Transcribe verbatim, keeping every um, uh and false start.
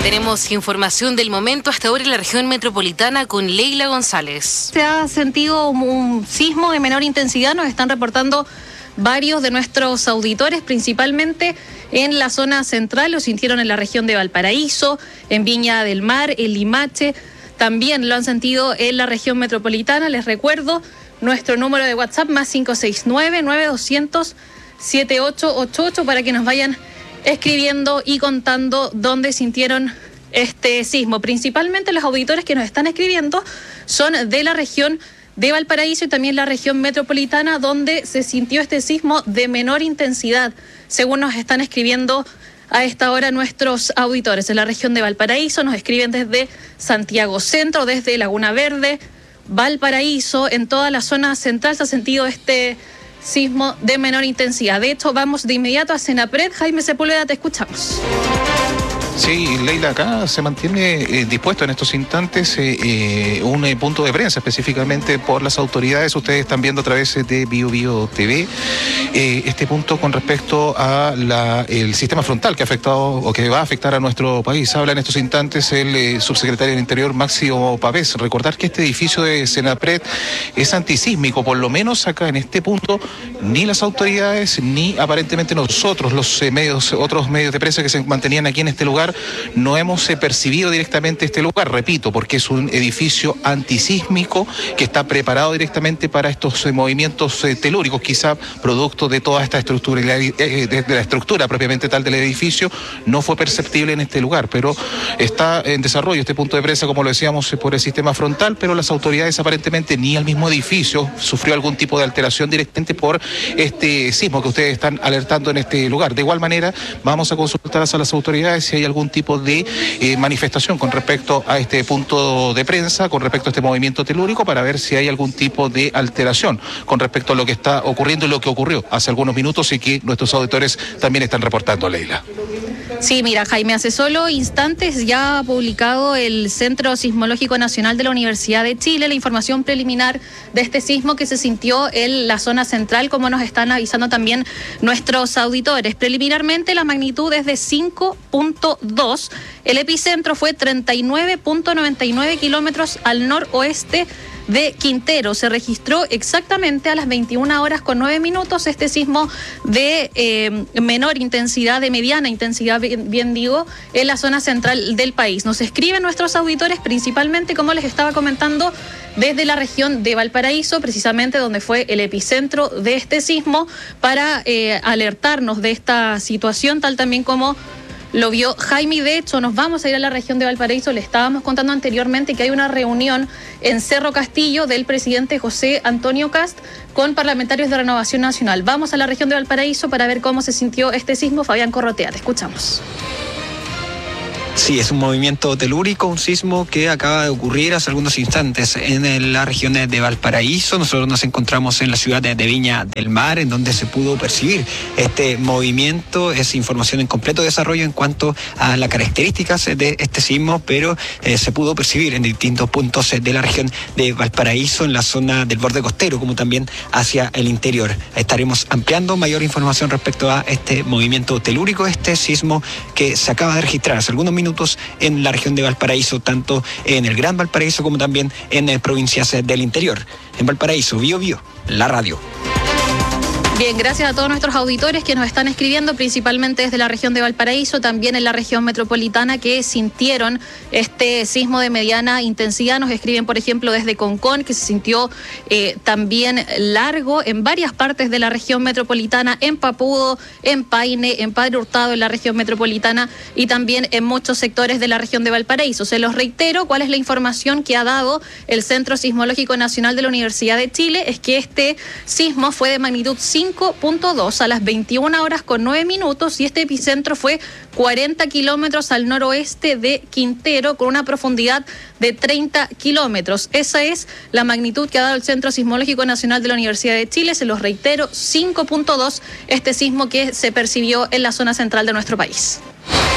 Tenemos información del momento hasta ahora en la región metropolitana con Leila González. Se ha sentido un sismo de menor intensidad, nos están reportando varios de nuestros auditores, principalmente en la zona central, lo sintieron en la región de Valparaíso, en Viña del Mar, en Limache, también lo han sentido en la región metropolitana. Les recuerdo nuestro número de WhatsApp más cinco seis nueve, nueve dos cero cero, siete ocho ocho ocho para que nos vayan escribiendo y contando dónde sintieron este sismo. Principalmente los auditores que nos están escribiendo son de la región de Valparaíso y también la región metropolitana, donde se sintió este sismo de menor intensidad, según nos están escribiendo a esta hora nuestros auditores. En la región de Valparaíso nos escriben desde Santiago Centro, desde Laguna Verde, Valparaíso, en toda la zona central se ha sentido este sismo de menor intensidad. De hecho, vamos de inmediato a Senapred. Jaime Sepúlveda, te escuchamos. Sí, Leila, acá se mantiene eh, dispuesto en estos instantes eh, eh, un eh, punto de prensa específicamente por las autoridades. Ustedes están viendo a través de Bio Bio T V eh, este punto con respecto a la, el sistema frontal que ha afectado o que va a afectar a nuestro país. Habla en estos instantes el eh, subsecretario del Interior, Máximo Pavés. Recordar que este edificio de Senapred es antisísmico, por lo menos acá en este punto, ni las autoridades ni aparentemente nosotros, los eh, medios, otros medios de prensa que se mantenían aquí en este lugar, no hemos eh, percibido directamente este lugar, repito, porque es un edificio antisísmico que está preparado directamente para estos eh, movimientos eh, telúricos, quizá producto de toda esta estructura, eh, de, de la estructura propiamente tal del edificio, no fue perceptible en este lugar, pero está en desarrollo este punto de prensa, como lo decíamos, eh, por el sistema frontal, pero las autoridades aparentemente ni al mismo edificio sufrió algún tipo de alteración directamente por este sismo que ustedes están alertando en este lugar. De igual manera, vamos a consultar a las autoridades si hay algún tipo de eh, manifestación con respecto a este punto de prensa, con respecto a este movimiento telúrico, para ver si hay algún tipo de alteración con respecto a lo que está ocurriendo y lo que ocurrió hace algunos minutos y que nuestros auditores también están reportando, Leila. Sí, mira, Jaime, hace solo instantes ya ha publicado el Centro Sismológico Nacional de la Universidad de Chile la información preliminar de este sismo que se sintió en la zona central, como nos están avisando también nuestros auditores. Preliminarmente la magnitud es de cinco punto dos, el epicentro fue treinta y nueve punto noventa y nueve kilómetros al noroeste de Quintero. Se registró exactamente a las veintiuna horas con nueve minutos este sismo de eh, menor intensidad, de mediana intensidad, bien, bien digo, en la zona central del país. Nos escriben nuestros auditores principalmente, como les estaba comentando, desde la región de Valparaíso, precisamente donde fue el epicentro de este sismo, para eh, alertarnos de esta situación, tal también como lo vio Jaime. De hecho, nos vamos a ir a la región de Valparaíso. Le estábamos contando anteriormente que hay una reunión en Cerro Castillo del presidente José Antonio Kast con parlamentarios de Renovación Nacional. Vamos a la región de Valparaíso para ver cómo se sintió este sismo. Fabián Corrotea, te escuchamos. Sí, es un movimiento telúrico, un sismo que acaba de ocurrir hace algunos instantes en la región de Valparaíso. Nosotros nos encontramos en la ciudad de Viña del Mar, en donde se pudo percibir este movimiento. Es información en completo desarrollo en cuanto a las características de este sismo, pero eh, se pudo percibir en distintos puntos de la región de Valparaíso, en la zona del borde costero, como también hacia el interior. Estaremos ampliando mayor información respecto a este movimiento telúrico, este sismo que se acaba de registrar hace algunos minutos en la región de Valparaíso, tanto en el Gran Valparaíso como también en eh, provincias eh, del interior. En Valparaíso, Bio Bio, la radio. Bien, gracias a todos nuestros auditores que nos están escribiendo, principalmente desde la región de Valparaíso, también en la región metropolitana, que sintieron este sismo de mediana intensidad. Nos escriben, por ejemplo, desde Concón, que se sintió eh, también largo en varias partes de la región metropolitana, en Papudo, en Paine, en Padre Hurtado, en la región metropolitana, y también en muchos sectores de la región de Valparaíso. Se los reitero, cuál es la información que ha dado el Centro Sismológico Nacional de la Universidad de Chile, es que este sismo fue de magnitud cinco punto dos a las veintiuna horas con nueve minutos y este epicentro fue cuarenta kilómetros al noroeste de Quintero, con una profundidad de treinta kilómetros. Esa es la magnitud que ha dado el Centro Sismológico Nacional de la Universidad de Chile. Se los reitero, cinco punto dos, este sismo que se percibió en la zona central de nuestro país.